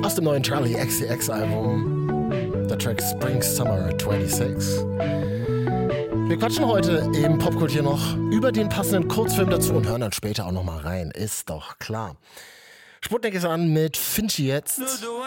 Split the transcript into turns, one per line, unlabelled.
Aus dem neuen Charlie XCX Album, der Track Spring Summer 26. Wir quatschen heute im Popkult hier noch über den passenden Kurzfilm dazu und hören dann später auch noch mal rein, ist doch klar. Sputnik ist an mit Finchi jetzt.